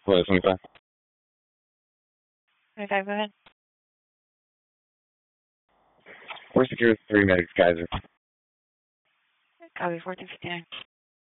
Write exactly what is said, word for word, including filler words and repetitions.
What, twenty-five? twenty-five, go ahead. Four secure three medics, Kaiser. Copy, fourteen fifty-nine.